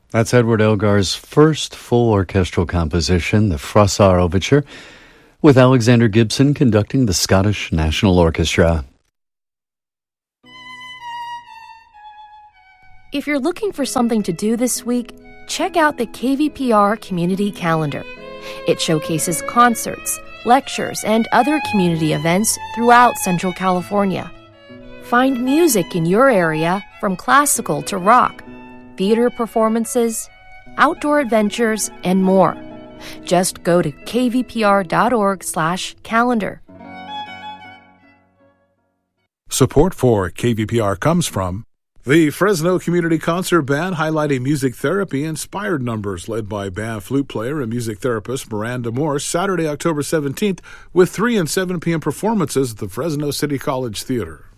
That's Edward Elgar's first full orchestral composition, the Froissart Overture, with Alexander Gibson conducting the Scottish National Orchestra. If you're looking for something to do this week, check out the KVPR Community Calendar. It showcases concerts, lectures, and other community events throughout Central California. Find music in your area from classical to rock, theater performances, outdoor adventures, and more. Just go to kvpr.org/calendar. Support for KVPR comes from the Fresno Community Concert Band, highlighting music therapy-inspired numbers led by band flute player and music therapist Miranda Morse, Saturday, October 17th, with 3 and 7 p.m. performances at the Fresno City College Theater.